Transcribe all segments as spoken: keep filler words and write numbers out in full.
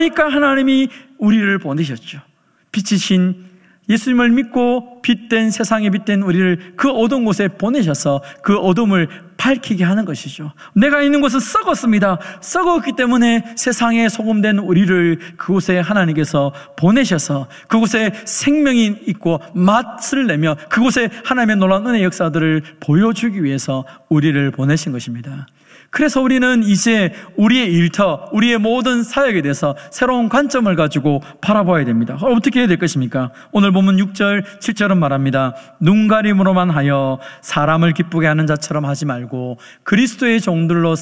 그러니까 하나님이 우리를 보내셨죠. 빛이신 예수님을 믿고 빛된, 세상에 빛된 우리를 그 어두운 곳에 보내셔서 그 어둠을 밝히게 하는 것이죠. 내가 있는 곳은 썩었습니다. 썩었기 때문에 세상에 소금된 우리를 그곳에 하나님께서 보내셔서 그곳에 생명이 있고 맛을 내며 그곳에 하나님의 놀라운 은혜의 역사들을 보여주기 위해서 우리를 보내신 것입니다. 그래서 우리는 이제 우리의 일터, 우리의 모든 사역에 대해서 새로운 관점을 가지고 바라봐야 됩니다. 어떻게 해야 될 것입니까? 오늘 보면 육 절, 칠 절은 말합니다. 눈가림으로만 하여 사람을 기쁘게 하는 자처럼 하지 말고 그리스도의 종들로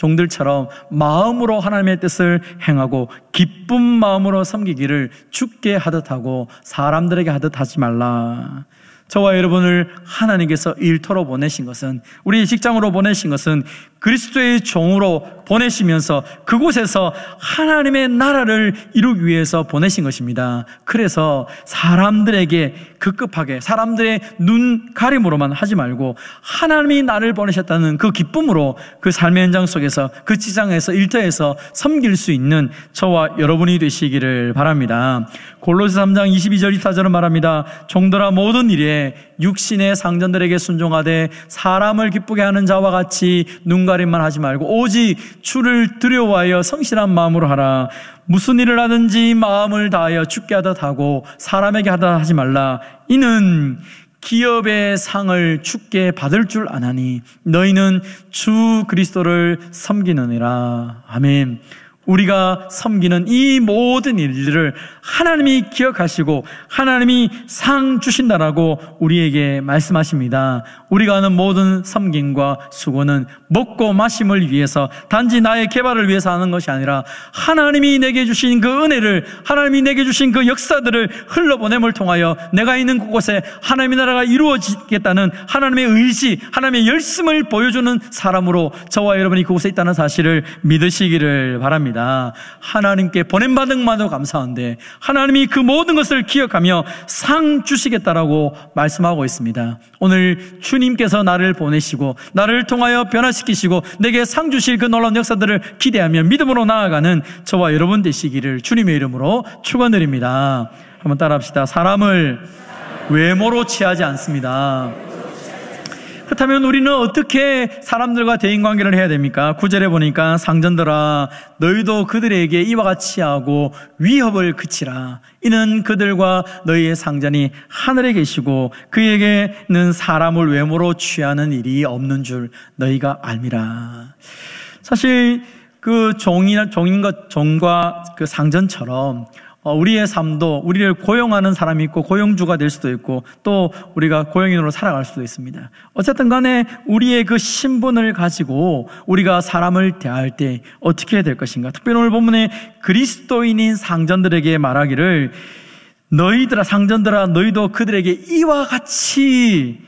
종들처럼 마음으로 하나님의 뜻을 행하고 기쁜 마음으로 섬기기를 주께 하듯 하고 사람들에게 하듯 하지 말라. 저와 여러분을 하나님께서 일터로 보내신 것은, 우리 직장으로 보내신 것은 그리스도의 종으로 보내시면서 그곳에서 하나님의 나라를 이루기 위해서 보내신 것입니다. 그래서 사람들에게 급급하게 사람들의 눈 가림으로만 하지 말고 하나님이 나를 보내셨다는 그 기쁨으로 그 삶의 현장 속에서 그 직장에서 일터에서 섬길 수 있는 저와 여러분이 되시기를 바랍니다. 골로새 삼 장 이십이 절 이십사 절은 말합니다. 종들아 모든 일에 육신의 상전들에게 순종하되 사람을 기쁘게 하는 자와 같이 눈가림만 하지 말고 오직 주를 두려워하여 성실한 마음으로 하라. 무슨 일을 하든지 마음을 다하여 주께 하듯 하고 사람에게 하듯 하지 말라. 이는 기업의 상을 주께 받을 줄 아나니 너희는 주 그리스도를 섬기느니라. 아멘. 우리가 섬기는 이 모든 일들을 하나님이 기억하시고 하나님이 상 주신다라고 우리에게 말씀하십니다. 우리가 하는 모든 섬김과 수고는 먹고 마심을 위해서, 단지 나의 개발을 위해서 하는 것이 아니라 하나님이 내게 주신 그 은혜를, 하나님이 내게 주신 그 역사들을 흘러보냄을 통하여 내가 있는 그곳에 하나님의 나라가 이루어지겠다는 하나님의 의지, 하나님의 열심을 보여주는 사람으로 저와 여러분이 그곳에 있다는 사실을 믿으시기를 바랍니다. 하나님께 보냄받은 것만도 감사한데 하나님이 그 모든 것을 기억하며 상 주시겠다라고 말씀하고 있습니다. 오늘 주님께서 나를 보내시고 나를 통하여 변화시키시고 내게 상 주실 그 놀라운 역사들을 기대하며 믿음으로 나아가는 저와 여러분 되시기를 주님의 이름으로 축원드립니다. 한번 따라합시다. 사람을 외모로 취하지 않습니다. 그렇다면 우리는 어떻게 사람들과 대인관계를 해야 됩니까? 구 절에 보니까 상전들아 너희도 그들에게 이와 같이 하고 위협을 그치라. 이는 그들과 너희의 상전이 하늘에 계시고 그에게는 사람을 외모로 취하는 일이 없는 줄 너희가 알미라. 사실 그 종이나 종인 것 종과 그 상전처럼 우리의 삶도 우리를 고용하는 사람이 있고 고용주가 될 수도 있고 또 우리가 고용인으로 살아갈 수도 있습니다. 어쨌든 간에 우리의 그 신분을 가지고 우리가 사람을 대할 때 어떻게 해야 될 것인가. 특별히 오늘 본문에 그리스도인인 상전들에게 말하기를 너희들아 상전들아 너희도 그들에게 이와 같이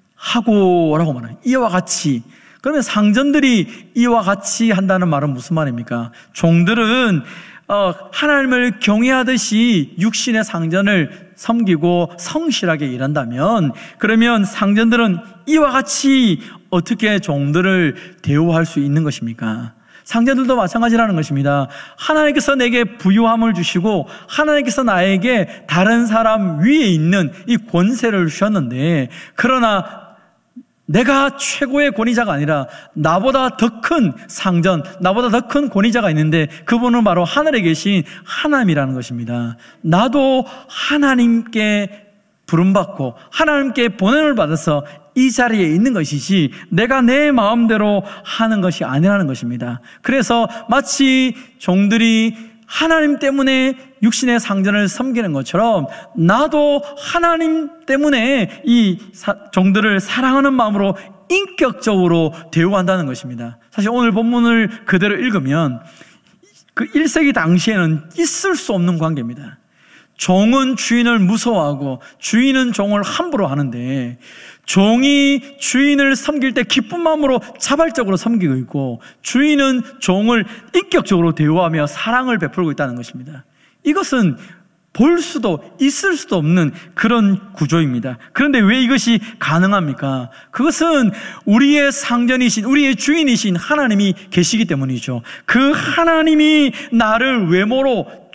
하고 라고 말해요. 이와 같이. 그러면 상전들이 이와 같이 한다는 말은 무슨 말입니까? 종들은 어, 하나님을 경외하듯이 육신의 상전을 섬기고 성실하게 일한다면 그러면 상전들은 이와 같이 어떻게 종들을 대우할 수 있는 것입니까? 상전들도 마찬가지라는 것입니다. 하나님께서 내게 부유함을 주시고 하나님께서 나에게 다른 사람 위에 있는 이 권세를 주셨는데 그러나 내가 최고의 권위자가 아니라 나보다 더 큰 상전, 나보다 더 큰 권위자가 있는데 그분은 바로 하늘에 계신 하나님이라는 것입니다. 나도 하나님께 부름받고 하나님께 보냄을 받아서 이 자리에 있는 것이지 내가 내 마음대로 하는 것이 아니라는 것입니다. 그래서 마치 종들이 하나님 때문에 육신의 상전을 섬기는 것처럼 나도 하나님 때문에 이 사, 종들을 사랑하는 마음으로 인격적으로 대우한다는 것입니다. 사실 오늘 본문을 그대로 읽으면 그 일 세기 당시에는 있을 수 없는 관계입니다. 종은 주인을 무서워하고 주인은 종을 함부로 하는데 종이 주인을 섬길 때 기쁜 마음으로 자발적으로 섬기고 있고 주인은 종을 인격적으로 대우하며 사랑을 베풀고 있다는 것입니다. 이것은 볼 수도 있을 수도 없는 그런 구조입니다. 그런데 왜 이것이 가능합니까? 그것은 우리의 상전이신, 우리의 주인이신 하나님이 계시기 때문이죠. 그 하나님이 나를 외모로